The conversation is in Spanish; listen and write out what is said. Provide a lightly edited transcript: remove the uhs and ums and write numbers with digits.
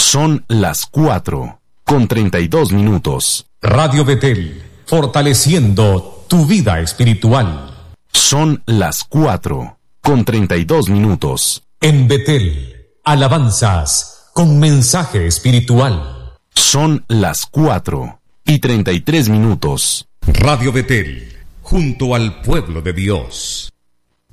Son las 4:32. Radio Betel, fortaleciendo tu vida espiritual. Son las 4:32. En Betel, alabanzas con mensaje espiritual. Son las 4:33. Radio Betel, junto al pueblo de Dios.